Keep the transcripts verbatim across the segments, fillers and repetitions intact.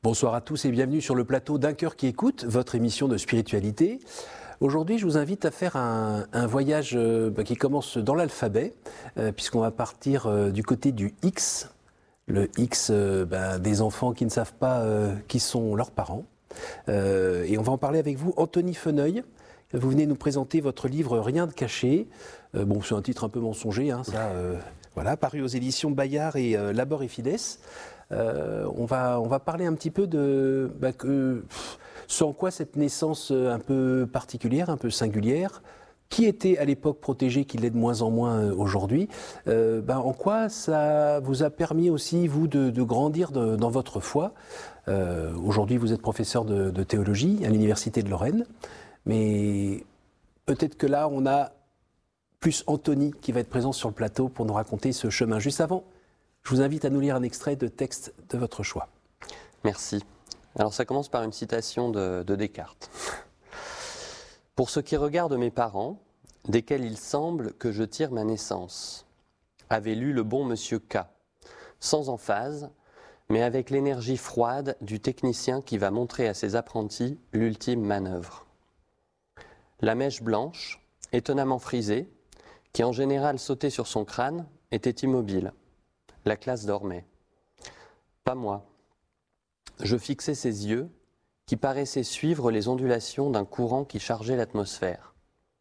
Bonsoir à tous et bienvenue sur le plateau d'Un cœur qui écoute, votre émission de spiritualité. Aujourd'hui, je vous invite à faire un, un voyage euh, qui commence dans l'alphabet, euh, puisqu'on va partir euh, du côté du X, le X euh, ben, des enfants qui ne savent pas euh, qui sont leurs parents. Euh, et on va en parler avec vous, Anthony Feneuil. Vous venez nous présenter votre livre Rien de caché. Euh, bon, c'est un titre un peu mensonger, hein, ça, euh, voilà, paru aux éditions Bayard et euh, Labor et Fides. Euh, on, va, on va parler un petit peu de bah, que, sans quoi cette naissance un peu particulière, un peu singulière, qui était à l'époque protégée, qui l'est de moins en moins aujourd'hui, euh, bah, en quoi ça vous a permis aussi, vous, de, de grandir de, dans votre foi. Euh, aujourd'hui, vous êtes professeur de, de théologie à l'Université de Lorraine, mais peut-être que là, on a plus Anthony qui va être présent sur le plateau pour nous raconter ce chemin. Juste avant, je vous invite à nous lire un extrait de texte de votre choix. Merci. Alors ça commence par une citation de, de Descartes. « Pour ce qui regarde mes parents, desquels il semble que je tire ma naissance, avait lu le bon monsieur K, sans emphase, mais avec l'énergie froide du technicien qui va montrer à ses apprentis l'ultime manœuvre. La mèche blanche, étonnamment frisée, qui en général sautait sur son crâne, était immobile. La classe dormait. Pas moi. Je fixais ses yeux, qui paraissaient suivre les ondulations d'un courant qui chargeait l'atmosphère.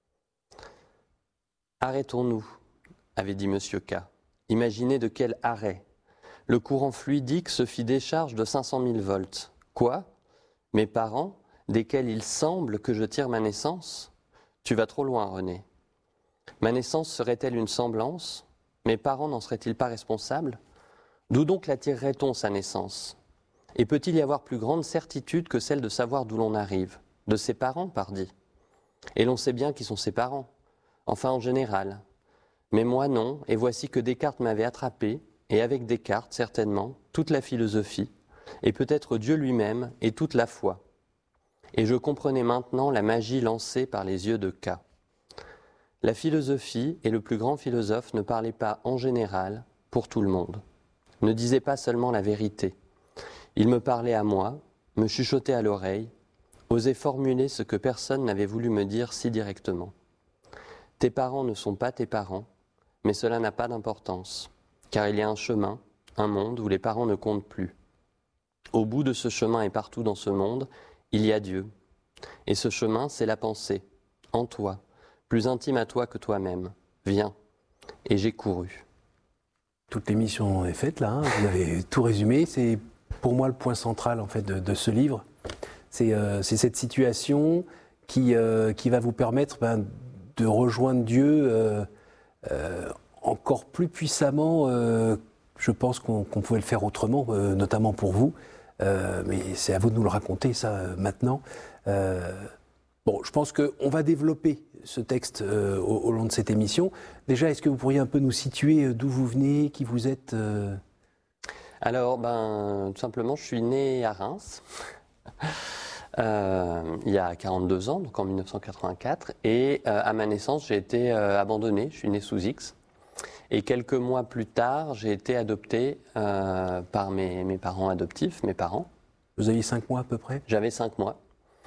« Arrêtons-nous », avait dit monsieur K. Imaginez de quel arrêt. Le courant fluidique se fit décharge de cinq cent mille volts. Quoi ? Mes parents, desquels il semble que je tire ma naissance ? Tu vas trop loin, René. Ma naissance serait-elle une semblance ? Mes parents n'en seraient-ils pas responsables ? D'où donc la tirerait-on, sa naissance ? Et peut-il y avoir plus grande certitude que celle de savoir d'où l'on arrive ? De ses parents, pardi. Et l'on sait bien qui sont ses parents, enfin en général. Mais moi non, et voici que Descartes m'avait attrapé, et avec Descartes, certainement, toute la philosophie, et peut-être Dieu lui-même, et toute la foi. Et je comprenais maintenant la magie lancée par les yeux de K. La philosophie et le plus grand philosophe ne parlaient pas en général pour tout le monde, ne disaient pas seulement la vérité. Il me parlait à moi, me chuchotait à l'oreille, osait formuler ce que personne n'avait voulu me dire si directement. Tes parents ne sont pas tes parents, mais cela n'a pas d'importance, car il y a un chemin, un monde où les parents ne comptent plus. Au bout de ce chemin et partout dans ce monde, il y a Dieu. Et ce chemin, c'est la pensée, en toi, plus intime à toi que toi-même. Viens. Et j'ai couru. Toute l'émission est faite là, hein. Vous avez tout résumé. C'est pour moi le point central en fait de, de ce livre. C'est euh, c'est cette situation qui, euh, qui va vous permettre ben, de rejoindre Dieu euh, euh, encore plus puissamment. Euh, je pense qu'on qu'on pouvait le faire autrement, euh, notamment pour vous. Euh, mais c'est à vous de nous le raconter ça euh, maintenant. Euh, bon, je pense qu'on va développer ce texte euh, au, au long de cette émission. Déjà, est-ce que vous pourriez un peu nous situer euh, d'où vous venez, qui vous êtes euh... Alors, ben, tout simplement, je suis né à Reims, euh, il y a quarante-deux ans, donc en mille neuf cent quatre-vingt-quatre, et euh, à ma naissance, j'ai été euh, abandonné, je suis né sous X. Et quelques mois plus tard, j'ai été adopté euh, par mes, mes parents adoptifs, mes parents. Vous aviez cinq mois à peu près ? J'avais cinq mois.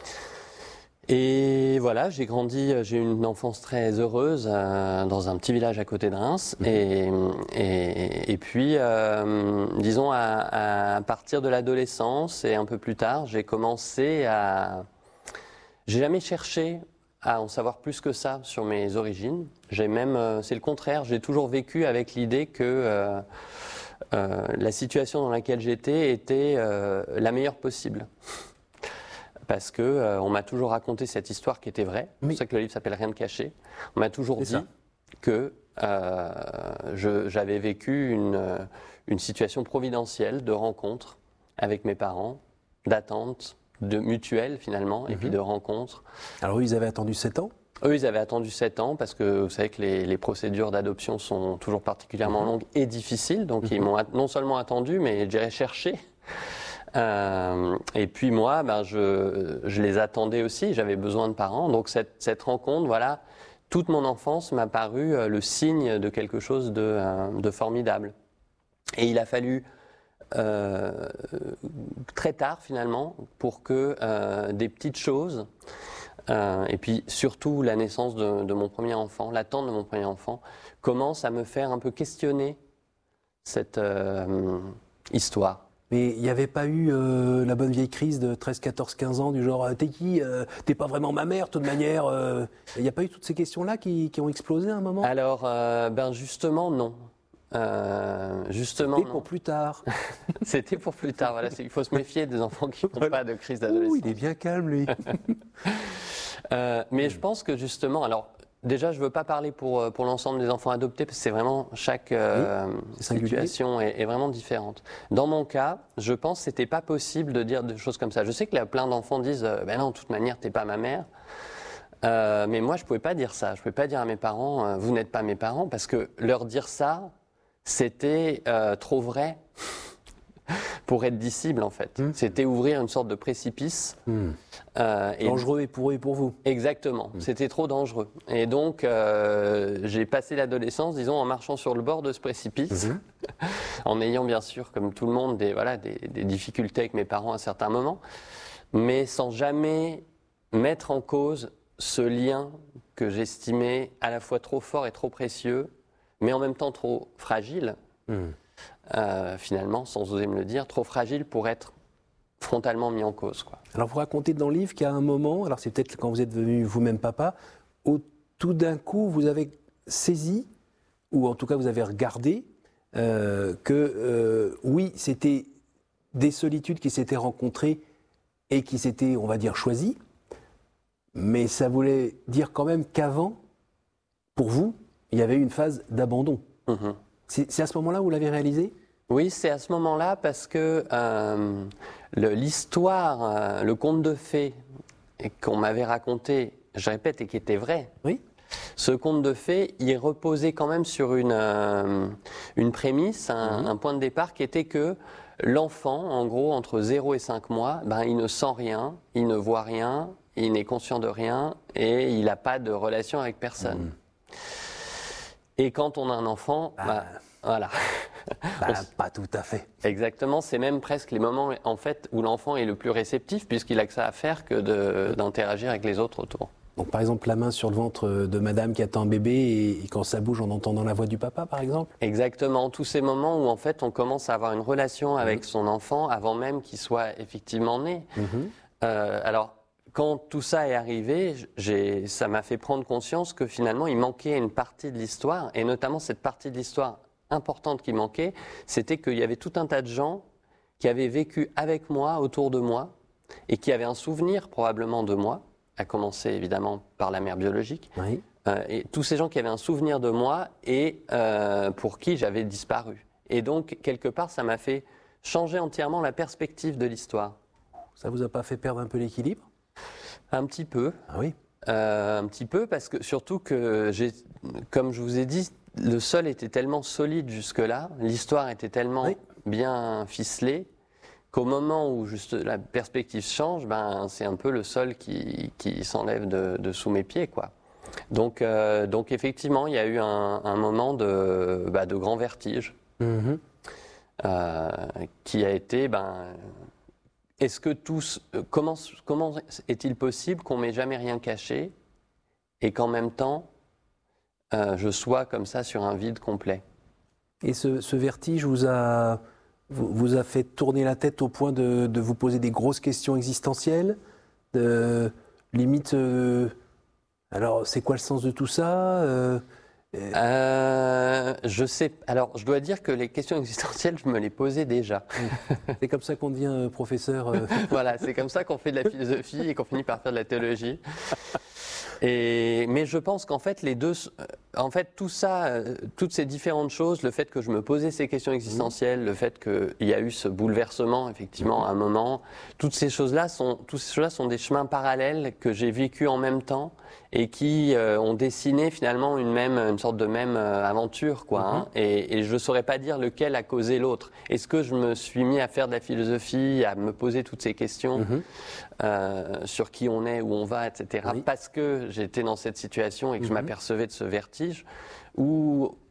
Et voilà, j'ai grandi, j'ai eu une enfance très heureuse euh, dans un petit village à côté de Reims. Mmh. Et, et, et puis, euh, disons, à, à partir de l'adolescence et un peu plus tard, j'ai commencé à... J'ai jamais cherché à en savoir plus que ça sur mes origines. J'ai même, euh, c'est le contraire, j'ai toujours vécu avec l'idée que euh, euh, la situation dans laquelle j'étais était euh, la meilleure possible. Parce que euh, on m'a toujours raconté cette histoire qui était vraie. C'est pour ça que le livre s'appelle Rien de caché. On m'a toujours dit ça. que euh, je, j'avais vécu une, une situation providentielle de rencontre avec mes parents, d'attente, de mutuelle finalement, mm-hmm. et puis de rencontre. Alors eux, ils avaient attendu sept ans ? Eux, ils avaient attendu sept ans parce que vous savez que les, les procédures d'adoption sont toujours particulièrement mm-hmm. longues et difficiles. Donc mm-hmm. ils m'ont non seulement attendu, mais je dirais cherché. Euh, et puis moi, ben, je, je les attendais aussi, j'avais besoin de parents. Donc cette, cette rencontre, voilà, toute mon enfance m'a paru euh, le signe de quelque chose de, euh, de formidable. Et il a fallu euh, très tard finalement pour que euh, des petites choses, euh, et puis surtout la naissance de, de mon premier enfant, l'attente de mon premier enfant, commence à me faire un peu questionner cette euh, histoire. Mais il n'y avait pas eu euh, la bonne vieille crise de treize, quatorze, quinze ans, du genre « T'es qui euh, T'es pas vraiment ma mère, de toute manière euh... ». Il n'y a pas eu toutes ces questions-là qui, qui ont explosé à un moment? Alors, euh, ben justement, non. Euh, justement, C'était pour plus tard. C'était pour plus tard. Voilà, il faut se méfier des enfants qui n'ont Voilà. pas de crise d'adolescence. Ouh, il est bien calme, lui. euh, mais je pense que justement, alors déjà, je ne veux pas parler pour, pour l'ensemble des enfants adoptés parce que c'est vraiment chaque euh, oui, situation est, est vraiment différente. Dans mon cas, je pense que c'était pas possible de dire des choses comme ça. Je sais que là, plein d'enfants disent euh, ben non, de toute manière, t'es pas ma mère. Euh, mais moi, je pouvais pas dire ça. Je pouvais pas dire à mes parents, euh, vous n'êtes pas mes parents, parce que leur dire ça, c'était euh, trop vrai pour être dissible, en fait. Mmh. C'était ouvrir une sorte de précipice. Mmh. Euh, et dangereux et pour eux et pour vous. Exactement. Mmh. C'était trop dangereux. Et donc, euh, j'ai passé l'adolescence, disons, en marchant sur le bord de ce précipice, mmh. en ayant, bien sûr, comme tout le monde, des, voilà, des, des difficultés avec mes parents à certains moments, mais sans jamais mettre en cause ce lien que j'estimais à la fois trop fort et trop précieux, mais en même temps trop fragile, mmh. euh, finalement, sans oser me le dire, trop fragile pour être frontalement mis en cause, quoi. Alors vous racontez dans le livre qu'à un moment, alors c'est peut-être quand vous êtes devenu vous-même papa, où tout d'un coup vous avez saisi, ou en tout cas vous avez regardé, euh, que euh, oui, c'était des solitudes qui s'étaient rencontrées et qui s'étaient, on va dire, choisies, mais ça voulait dire quand même qu'avant, pour vous, il y avait une phase d'abandon. Mmh. C'est, c'est à ce moment-là où vous l'avez réalisé ? Oui, c'est à ce moment-là parce que euh, le, l'histoire, euh, le conte de fées qu'on m'avait raconté, je répète, et qui était vrai, oui. Ce conte de fées, il reposait quand même sur une, euh, une prémisse, un, mmh. un point de départ qui était que l'enfant, en gros, entre zéro et cinq mois, ben, il ne sent rien, il ne voit rien, il n'est conscient de rien et il n'a pas de relation avec personne. Mmh. Et quand on a un enfant, ah. bah, voilà. Bah, on... Pas tout à fait. Exactement, c'est même presque les moments en fait, où l'enfant est le plus réceptif puisqu'il a que ça à faire que de, d'interagir avec les autres autour. Donc par exemple la main sur le ventre de madame qui attend un bébé et, et quand ça bouge en entendant la voix du papa par exemple ? Exactement, tous ces moments où en fait on commence à avoir une relation avec mmh. son enfant avant même qu'il soit effectivement né. Mmh. Euh, alors quand tout ça est arrivé, j'ai, ça m'a fait prendre conscience que finalement il manquait une partie de l'histoire et notamment cette partie de l'histoire importante qui manquait, c'était qu'il y avait tout un tas de gens qui avaient vécu avec moi, autour de moi et qui avaient un souvenir probablement de moi, à commencer évidemment par la mère biologique, oui. euh, et tous ces gens qui avaient un souvenir de moi et euh, pour qui j'avais disparu. Et donc, quelque part, ça m'a fait changer entièrement la perspective de l'histoire. Ça vous a pas fait perdre un peu l'équilibre ? Un petit peu. Ah oui. Euh, un petit peu, parce que surtout que, j'ai, comme je vous ai dit, le sol était tellement solide jusque-là, l'histoire était tellement oui. bien ficelée, qu'au moment où juste la perspective change, ben, c'est un peu le sol qui, qui s'enlève de, de sous mes pieds, quoi. Donc, euh, donc effectivement, il y a eu un, un moment de, bah, de grand vertige mmh. euh, qui a été... Ben, est-ce que tous, comment, comment est-il possible qu'on ne m'ait jamais rien caché et qu'en même temps, euh, je sois comme ça sur un vide complet ? Et ce, ce vertige vous a... Vous, vous a fait tourner la tête au point de, de vous poser des grosses questions existentielles, de limite. Euh, alors, c'est quoi le sens de tout ça euh, euh, Je sais. Alors, je dois dire que les questions existentielles, je me les posais déjà. C'est comme ça qu'on devient professeur. Euh... Voilà, c'est comme ça qu'on fait de la philosophie et qu'on finit par faire de la théologie. Et, mais je pense qu'en fait, les deux, en fait, tout ça, euh, toutes ces différentes choses, le fait que je me posais ces questions existentielles, mmh. le fait qu'il y a eu ce bouleversement, effectivement, mmh. à un moment, toutes ces choses-là sont, toutes ces choses-là sont des chemins parallèles que j'ai vécus en même temps et qui euh, ont dessiné finalement une même, une sorte de même euh, aventure, quoi. Mmh. Hein, et, et je ne saurais pas dire lequel a causé l'autre. Est-ce que je me suis mis à faire de la philosophie, à me poser toutes ces questions mmh. euh, sur qui on est, où on va, et cetera. Oui. Parce que j'étais dans cette situation et que mmh. je m'apercevais de ce vertige, ou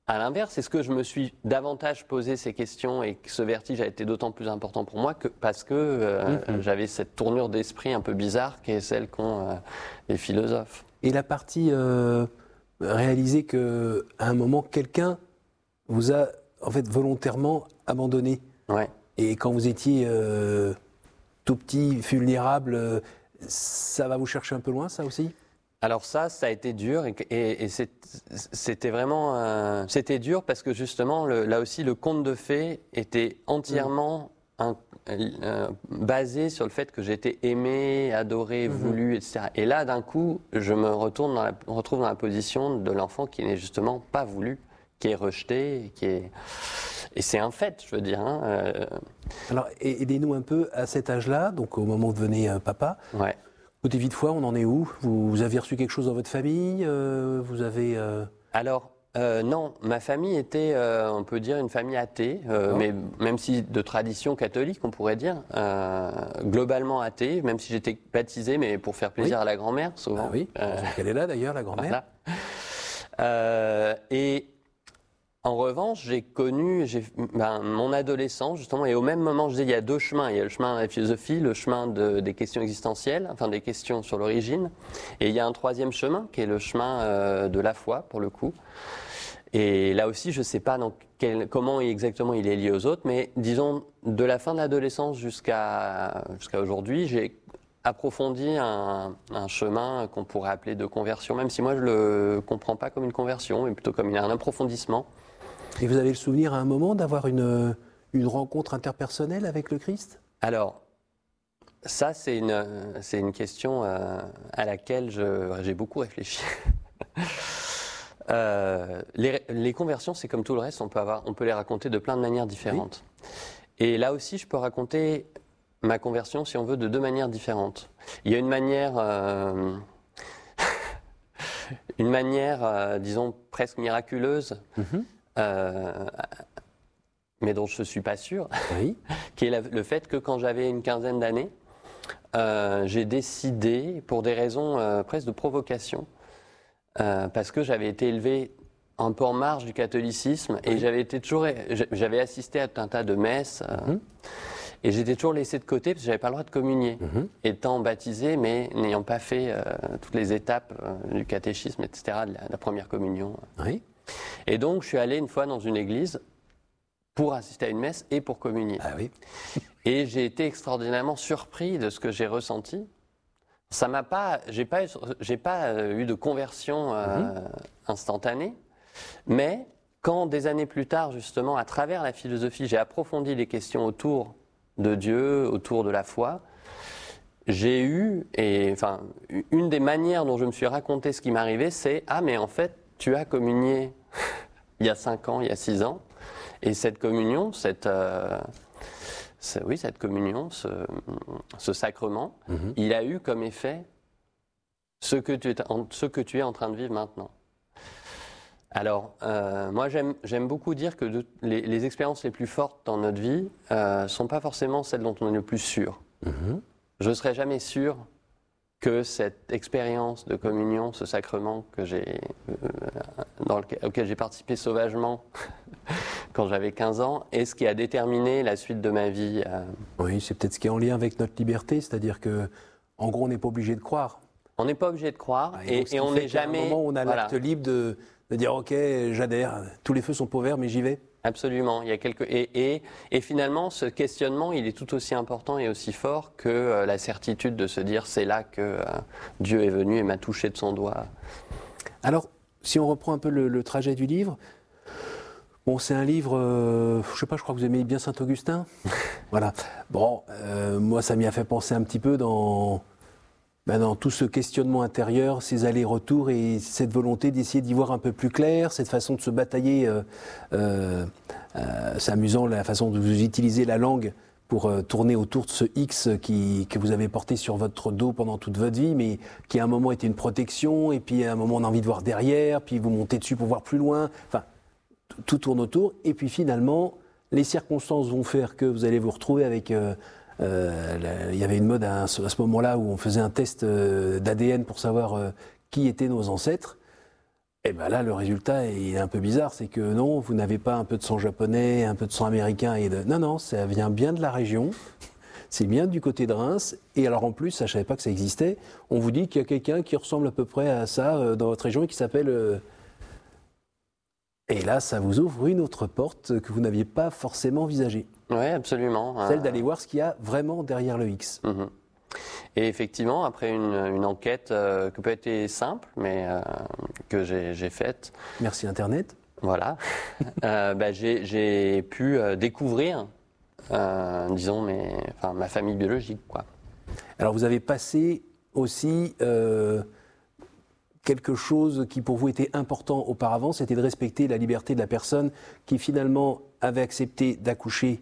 À l'inverse, est-ce que je me suis davantage posé ces questions et que ce vertige a été d'autant plus important pour moi que parce que euh, mmh. j'avais cette tournure d'esprit un peu bizarre qui est celle qu'ont euh, les philosophes. Et la partie euh, réaliser qu'à un moment, quelqu'un vous a en fait volontairement abandonné. Ouais. Et quand vous étiez euh, tout petit, vulnérable, euh, ça va vous chercher un peu loin, ça aussi ? Alors ça, ça a été dur et, et, et c'est, c'était vraiment, euh, c'était dur parce que justement, le, là aussi, le conte de fées était entièrement mmh. un, euh, basé sur le fait que j'étais aimé, adoré, mmh. voulu, et cetera. Et là, d'un coup, je me retourne dans la, retrouve dans la position de l'enfant qui n'est justement pas voulu, qui est rejeté, qui est... Et c'est un fait, je veux dire. Hein, euh... Alors, aidez-nous un peu à cet âge-là, donc au moment où vous devenez euh, papa. Ouais. Côté vie de foi, on en est où ? vous, vous avez reçu quelque chose dans votre famille euh, Vous avez euh... Alors, euh, non, ma famille était, euh, on peut dire, une famille athée, euh, mais même si de tradition catholique, on pourrait dire, euh, globalement athée, même si j'étais baptisé, mais pour faire plaisir oui. à la grand-mère, souvent. Ah oui, euh, elle est là d'ailleurs, la grand-mère. Voilà. Euh, et en revanche, j'ai connu j'ai, ben, mon adolescence, justement, et au même moment, je dis, il y a deux chemins. Il y a le chemin de la philosophie, le chemin de, des questions existentielles, enfin des questions sur l'origine. Et il y a un troisième chemin, qui est le chemin euh, de la foi, pour le coup. Et là aussi, je ne sais pas dans quel, comment exactement il est lié aux autres, mais disons, de la fin de l'adolescence jusqu'à, jusqu'à aujourd'hui, j'ai approfondi un, un chemin qu'on pourrait appeler de conversion, même si moi, je ne le comprends pas comme une conversion, mais plutôt comme un approfondissement. Et vous avez le souvenir à un moment d'avoir une, une rencontre interpersonnelle avec le Christ ? Alors, ça, c'est une, c'est une question euh, à laquelle je, j'ai beaucoup réfléchi. euh, les, les conversions, c'est comme tout le reste, on peut, avoir, on peut les raconter de plein de manières différentes. Oui. Et là aussi, je peux raconter ma conversion, si on veut, de deux manières différentes. Il y a une manière... Euh, une manière, euh, disons, presque miraculeuse, mm-hmm. Euh, mais dont je ne suis pas sûr, oui. qui est la, le fait que quand j'avais une quinzaine d'années, euh, j'ai décidé, pour des raisons euh, presque de provocation, euh, parce que j'avais été élevé un peu en marge du catholicisme oui. et j'avais, été toujours, j'avais assisté à un tas de messes euh, mm-hmm. et j'étais toujours laissé de côté parce que je n'avais pas le droit de communier, mm-hmm. étant baptisé mais n'ayant pas fait euh, toutes les étapes euh, du catéchisme, et cetera, de la, de la première communion. Oui. Et donc, je suis allé une fois dans une église pour assister à une messe et pour communier. Ah oui. Et j'ai été extraordinairement surpris de ce que j'ai ressenti. Ça m'a pas, j'ai pas, j'ai pas eu de conversion euh, mm-hmm. instantanée, mais quand des années plus tard, justement, à travers la philosophie, j'ai approfondi les questions autour de Dieu, autour de la foi, j'ai eu, et enfin, une des manières dont je me suis raconté ce qui m'arrivait, c'est ah mais en fait, tu as communié il y a cinq ans, il y a six ans, et cette communion, cette, euh, ce, oui, cette communion, ce, ce sacrement, mm-hmm. il a eu comme effet ce que tu es en, ce que tu es en train de vivre maintenant. Alors, euh, moi, j'aime, j'aime beaucoup dire que de, les, les expériences les plus fortes dans notre vie ne euh, sont pas forcément celles dont on est le plus sûr. Mm-hmm. Je ne serai jamais sûr que cette expérience de communion, ce sacrement que j'ai, euh, dans lequel, auquel j'ai participé sauvagement quand j'avais quinze ans, est ce qui a déterminé la suite de ma vie. Euh... Oui, c'est peut-être ce qui est en lien avec notre liberté, c'est-à-dire que, en gros, on n'est pas obligé de croire. On n'est pas obligé de croire, ah, et, et, et on n'est jamais. À un moment où on a voilà. l'acte libre de, de dire ok, j'adhère, tous les feux sont pas ouverts, mais j'y vais. Absolument. Il y a quelques et, et, et finalement, ce questionnement, il est tout aussi important et aussi fort que euh, la certitude de se dire c'est là que euh, Dieu est venu et m'a touché de son doigt. Alors, si on reprend un peu le, le trajet du livre, bon, c'est un livre, euh, je sais pas, je crois que vous aimez bien Saint-Augustin. Voilà. Bon, euh, moi, ça m'y a fait penser un petit peu dans. Ben dans tout ce questionnement intérieur, ces allers-retours et cette volonté d'essayer d'y voir un peu plus clair, cette façon de se batailler, euh, euh, euh, c'est amusant la façon de vous utiliser la langue pour euh, tourner autour de ce X qui, que vous avez porté sur votre dos pendant toute votre vie, mais qui à un moment était une protection, et puis à un moment on a envie de voir derrière, puis vous montez dessus pour voir plus loin, enfin, tout tourne autour, et puis finalement, les circonstances vont faire que vous allez vous retrouver avec... Euh, Euh, il y avait une mode à, à ce moment-là où on faisait un test euh, d'A D N pour savoir euh, qui étaient nos ancêtres. Et bien là, le résultat est un peu bizarre, c'est que non, vous n'avez pas un peu de sang japonais, un peu de sang américain, et de... non, non, ça vient bien de la région, c'est bien du côté de Reims, et alors en plus, ça, je ne savais pas que ça existait, on vous dit qu'il y a quelqu'un qui ressemble à peu près à ça euh, dans votre région et qui s'appelle... Euh... Et là, ça vous ouvre une autre porte que vous n'aviez pas forcément envisagée. Oui, absolument. Celle d'aller voir ce qu'il y a vraiment derrière le X. Mmh. Et effectivement, après une, une enquête euh, qui peut être simple, mais euh, que j'ai, j'ai faite. Merci Internet. Voilà. euh, bah, j'ai, j'ai pu euh, découvrir, euh, disons, mes, enfin, ma famille biologique, quoi. Alors vous avez passé aussi euh, quelque chose qui pour vous était important auparavant, c'était de respecter la liberté de la personne qui finalement avait accepté d'accoucher.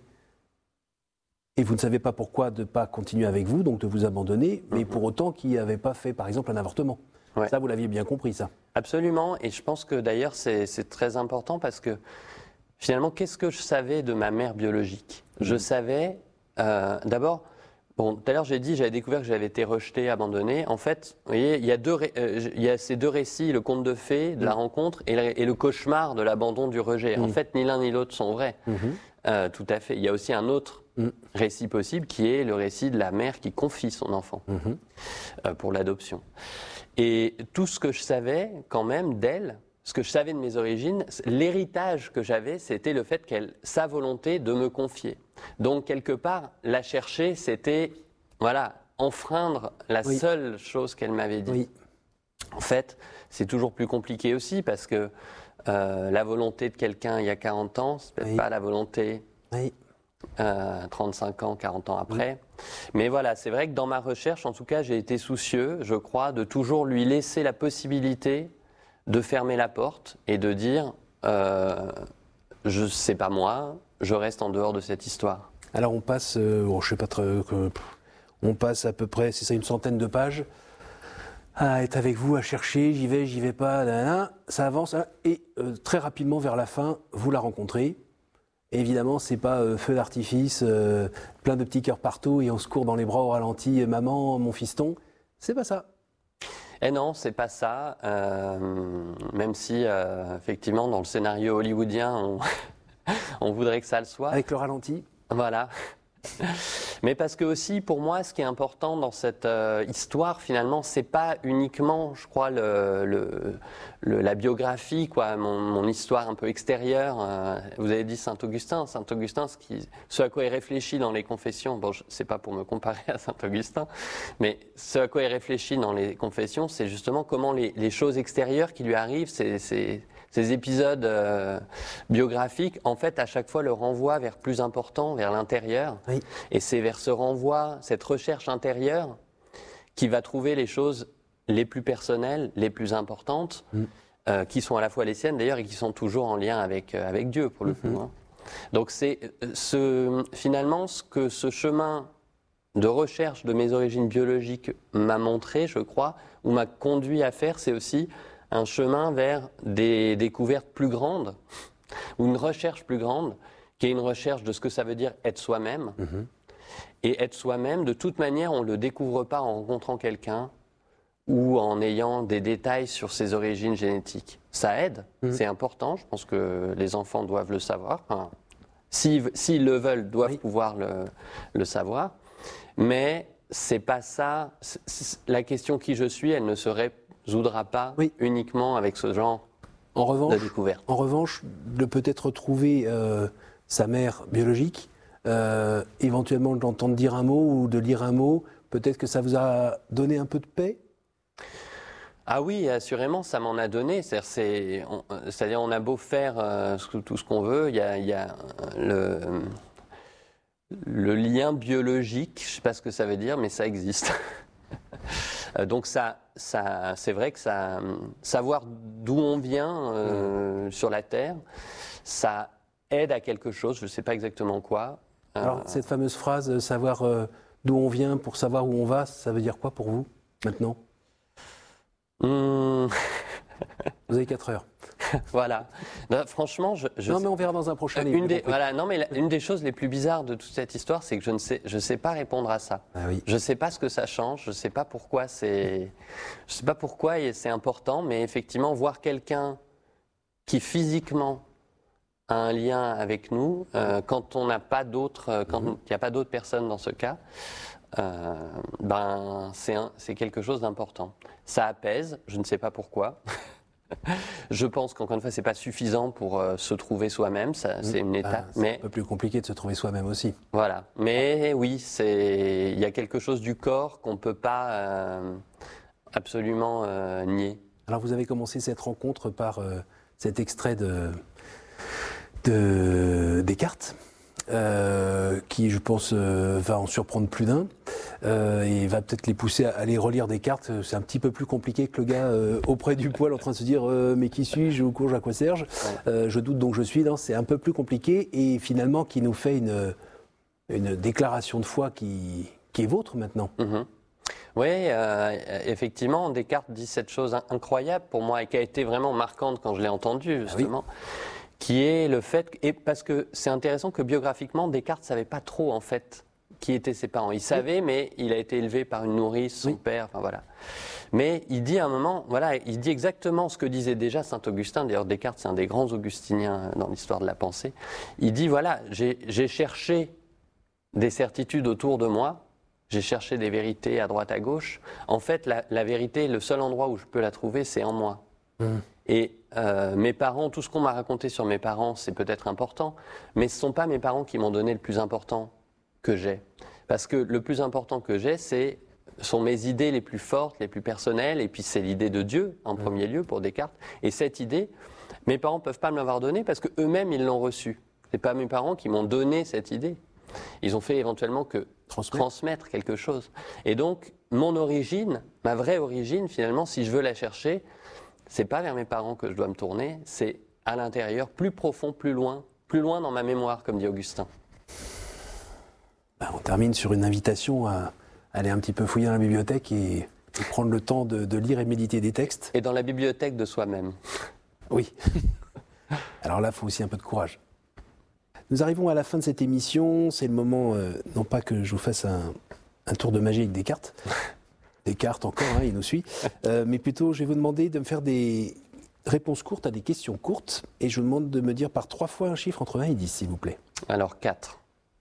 Et vous ne savez pas pourquoi de ne pas continuer avec vous, donc de vous abandonner, mais mmh. pour autant qui n'avait pas fait, par exemple, un avortement. Ouais. Ça, vous l'aviez bien compris, ça. Absolument, et je pense que d'ailleurs, c'est, c'est très important parce que finalement, qu'est-ce que je savais de ma mère biologique ? mmh. Je savais, euh, d'abord, bon, tout à l'heure, j'ai dit, j'avais découvert que j'avais été rejetée, abandonnée. En fait, vous voyez, il y a, deux, euh, il y a ces deux récits, le conte de fées, de mmh. la rencontre, et le, et le cauchemar de l'abandon, du rejet. mmh. En fait, ni l'un ni l'autre sont vrais. mmh. euh, tout à fait. Il y a aussi un autre Mmh. récit possible qui est le récit de la mère qui confie son enfant mmh. euh, pour l'adoption. Et tout ce que je savais quand même d'elle, ce que je savais de mes origines, l'héritage que j'avais, c'était le fait qu'elle, sa volonté de me confier. Donc quelque part, la chercher, c'était voilà, enfreindre la oui. seule chose qu'elle m'avait dit. Oui. En fait, c'est toujours plus compliqué aussi parce que euh, la volonté de quelqu'un il y a quarante ans, c'est peut-être oui. pas la volonté... Oui. Euh, trente-cinq ans, quarante ans après. Oui. Mais voilà, c'est vrai que dans ma recherche, en tout cas, j'ai été soucieux, je crois, de toujours lui laisser la possibilité de fermer la porte et de dire euh, je sais pas moi, je reste en dehors de cette histoire. Alors on passe, euh, bon, je sais pas trop, euh, on passe à peu près, c'est ça, une centaine de pages à être avec vous, à chercher, j'y vais, j'y vais pas, nanana, ça avance, et euh, très rapidement vers la fin, vous la rencontrez. Et évidemment, c'est pas euh, feu d'artifice, euh, plein de petits cœurs partout et on se court dans les bras au ralenti, euh, maman, mon fiston. C'est pas ça. Eh non, c'est pas ça. Euh, même si, euh, effectivement, dans le scénario hollywoodien, on, on voudrait que ça le soit. Avec le ralenti. Voilà. Mais parce que aussi, pour moi, ce qui est important dans cette euh, histoire, finalement, c'est pas uniquement, je crois, le, le, le, la biographie, quoi, mon, mon histoire un peu extérieure. Euh, vous avez dit Saint-Augustin. Saint-Augustin, ce, qui, ce à quoi il réfléchit dans les confessions, bon, c'est pas pour me comparer à Saint-Augustin, mais ce à quoi il réfléchit dans les confessions, c'est justement comment les, les choses extérieures qui lui arrivent, c'est... c'est Ces épisodes euh, biographiques, en fait, à chaque fois, le renvoient vers plus important, vers l'intérieur. Oui. Et c'est vers ce renvoi, cette recherche intérieure, qui va trouver les choses les plus personnelles, les plus importantes, mm. euh, qui sont à la fois les siennes, d'ailleurs, et qui sont toujours en lien avec, euh, avec Dieu, pour le mm-hmm. coup. Hein. Donc c'est ce, finalement ce que ce chemin de recherche de mes origines biologiques m'a montré, je crois, ou m'a conduit à faire, c'est aussi un chemin vers des découvertes plus grandes, ou une recherche plus grande, qui est une recherche de ce que ça veut dire être soi-même. Mmh. Et être soi-même, de toute manière, on ne le découvre pas en rencontrant quelqu'un ou en ayant des détails sur ses origines génétiques. Ça aide, mmh. c'est important, je pense que les enfants doivent le savoir. Enfin, s'ils, s'ils le veulent, doivent oui. pouvoir le, le savoir. Mais c'est pas ça. C'est, c'est, la question qui je suis, elle ne serait résoudra pas oui. uniquement avec ce genre en revanche, de découverte. En revanche, de peut-être trouver euh, sa mère biologique, euh, éventuellement de l'entendre dire un mot ou de lire un mot, peut-être que ça vous a donné un peu de paix ? Ah oui, assurément, ça m'en a donné. C'est-à-dire, c'est, on, c'est-à-dire, on a beau faire euh, tout ce qu'on veut, il y a, il y a le, le lien biologique, je ne sais pas ce que ça veut dire, mais ça existe. Donc ça, ça, c'est vrai que ça, savoir d'où on vient euh, mmh. sur la Terre, ça aide à quelque chose, je ne sais pas exactement quoi. Alors euh, cette fameuse phrase, savoir euh, d'où on vient pour savoir où on va, ça veut dire quoi pour vous, maintenant ? mmh. Vous avez quatre heures. Voilà. Non, franchement, je, je Non, mais on verra dans un prochain livre. Une des, voilà, non, mais la, une des choses les plus bizarres de toute cette histoire, c'est que je ne sais, je sais pas répondre à ça. Ah oui. Je ne sais pas ce que ça change, je ne sais pas pourquoi c'est, je sais pas pourquoi et c'est important, mais effectivement, voir quelqu'un qui physiquement a un lien avec nous, euh, quand on n'a pas d'autres, quand il Mhm. n'y a pas d'autres personnes dans ce cas, euh, ben c'est un- c'est quelque chose d'important. Ça apaise, je ne sais pas pourquoi. Je pense qu'encore une fois, c'est pas suffisant pour euh, se trouver soi-même, ça, c'est une Ben, étape, c'est mais un peu plus compliqué de se trouver soi-même aussi. voilà. Mais oui, c'est, il y a quelque chose du corps qu'on peut pas euh, absolument euh, nier. Alors vous avez commencé cette rencontre par euh, cet extrait de, de Descartes, euh, qui je pense euh, va en surprendre plus d'un, euh, et va peut-être les pousser à aller relire Descartes. C'est un petit peu plus compliqué que le gars euh, auprès du poêle en train de se dire euh, mais qui suis-je, où cours, à quoi Serge, Ouais. euh, je doute donc je suis. Non, c'est un peu plus compliqué et finalement qui nous fait une, une déclaration de foi qui, qui est vôtre maintenant. Mhm. Oui, euh, effectivement, Descartes dit cette chose in- incroyable pour moi et qui a été vraiment marquante quand je l'ai entendue, justement, qui est le fait, que- et parce que c'est intéressant que biographiquement, Descartes ne savait pas trop, en fait, qui étaient ses parents. Il savait, mais il a été élevé par une nourrice, son Oui. père, enfin voilà. Mais il dit à un moment, voilà, il dit exactement ce que disait déjà saint Augustin. D'ailleurs, Descartes, c'est un des grands augustiniens dans l'histoire de la pensée. Il dit, voilà, j'ai j'ai cherché des certitudes autour de moi, j'ai cherché des vérités à droite, à gauche. En fait, la, la vérité, le seul endroit où je peux la trouver, c'est en moi. Mmh. Et euh, mes parents, tout ce qu'on m'a raconté sur mes parents, c'est peut-être important, mais ce ne sont pas mes parents qui m'ont donné le plus important que j'ai. Parce que le plus important que j'ai, c'est sont mes idées les plus fortes, les plus personnelles, et puis c'est l'idée de Dieu, en premier lieu, pour Descartes. Et cette idée, mes parents ne peuvent pas me l'avoir donnée parce qu'eux-mêmes, ils l'ont reçue. Ce n'est pas mes parents qui m'ont donné cette idée. Ils ont fait éventuellement que Transmettre. transmettre quelque chose. Et donc, mon origine, ma vraie origine, finalement, si je veux la chercher, c'est pas vers mes parents que je dois me tourner, c'est à l'intérieur, plus profond, plus loin, plus loin dans ma mémoire, comme dit Augustin. Ben, on termine sur une invitation à aller un petit peu fouiller dans la bibliothèque et, et prendre le temps de, de lire et méditer des textes. Et dans la bibliothèque de soi-même. Oui. Alors là, il faut aussi un peu de courage. Nous arrivons à la fin de cette émission. C'est le moment, euh, non pas que je vous fasse un, un tour de magie avec Descartes, Descartes encore, hein, il nous suit, euh, mais plutôt je vais vous demander de me faire des réponses courtes à des questions courtes, et je vous demande de me dire par trois fois un chiffre entre un et dix, s'il vous plaît. Alors, quatre.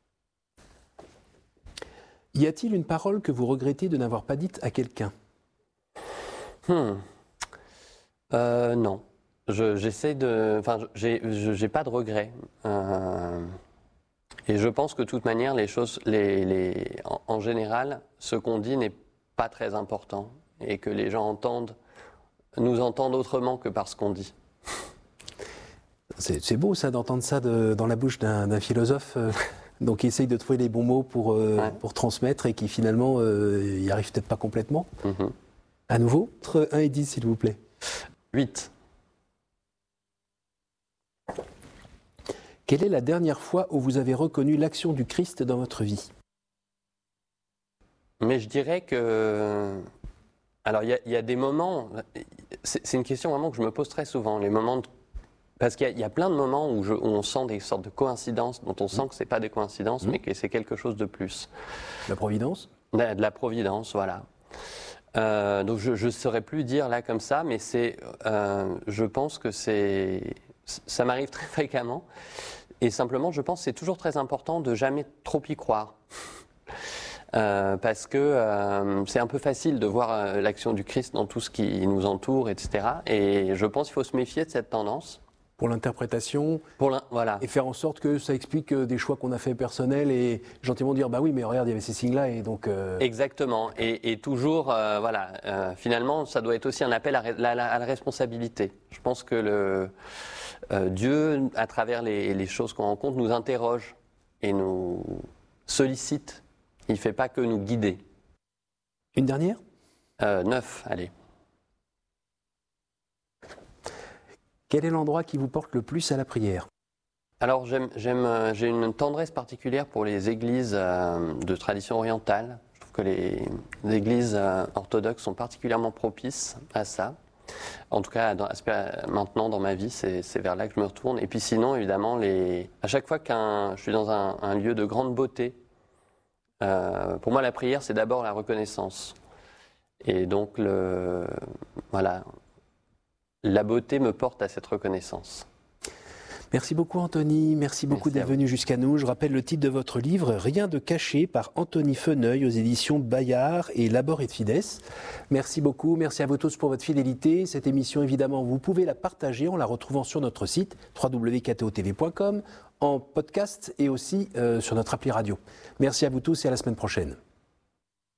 Y a-t-il une parole que vous regrettez de n'avoir pas dite à quelqu'un? Hmm. Euh, non. Je, j'essaie de. Enfin, j'ai, je- j'ai pas de regrets. Euh, et je pense que de toute manière, les choses, les, les, en, en général, ce qu'on dit n'est pas très important et que les gens entendent, nous entendent autrement que par ce qu'on dit. C'est, c'est beau ça d'entendre ça de- dans la bouche d'un, d'un philosophe, euh, donc qui essaye de trouver les bons mots pour, euh, Ouais. pour transmettre et qui finalement euh, y arrive peut-être pas complètement. Mhm. À nouveau, entre un et dix, s'il vous plaît. Huit. Quelle est la dernière fois où vous avez reconnu l'action du Christ dans votre vie? Mais je dirais que. Alors, il y, a- il y a des moments. C'est, c'est une question vraiment que je me pose très souvent. Les moments. de- Parce qu'il y a, il y a plein de moments où, je- où on sent des sortes de coïncidences, dont on sent que ce n'est pas des coïncidences, Mmh. mais que c'est quelque chose de plus. La Providence? De la, de la providence, voilà. Euh, donc, je ne saurais plus dire là comme ça, mais c'est. euh, je pense que c'est. Ça m'arrive très fréquemment. Et simplement, je pense que c'est toujours très important de jamais trop y croire. Euh, parce que euh, c'est un peu facile de voir euh, l'action du Christ dans tout ce qui nous entoure, et cetera. Et je pense qu'il faut se méfier de cette tendance. Pour l'interprétation, Pour l'in- voilà. et faire en sorte que ça explique euh, des choix qu'on a fait personnels et gentiment dire bah oui, mais regarde, il y avait ces signes-là et donc. euh, Exactement. Et, et toujours, euh, voilà, euh, finalement, ça doit être aussi un appel à, re- la- la- à la responsabilité. Je pense que le, euh, Dieu, à travers les, les choses qu'on rencontre, nous interroge et nous sollicite. Il ne fait pas que nous guider. Une dernière? Euh, neuf, allez. Quel est l'endroit qui vous porte le plus à la prière? Alors, j'aime, j'aime, euh, j'ai une tendresse particulière pour les églises euh, de tradition orientale. Je trouve que les, les églises euh, orthodoxes sont particulièrement propices à ça. En tout cas, dans, maintenant dans ma vie, c'est, c'est vers là que je me retourne. Et puis sinon, évidemment, les, à chaque fois que je suis dans un, un lieu de grande beauté, euh, pour moi, la prière, c'est d'abord la reconnaissance. Et donc, le, voilà, la beauté me porte à cette reconnaissance. Merci beaucoup Anthony, merci beaucoup Merci d'être venu jusqu'à nous. Je rappelle le titre de votre livre, Rien de caché, par Anthony Feneuil aux éditions Bayard et Labor et Fides. Merci beaucoup, merci à vous tous pour votre fidélité. Cette émission, évidemment, vous pouvez la partager en la retrouvant sur notre site w w w point k t o t v point com, en podcast et aussi euh, sur notre appli radio. Merci à vous tous et à la semaine prochaine.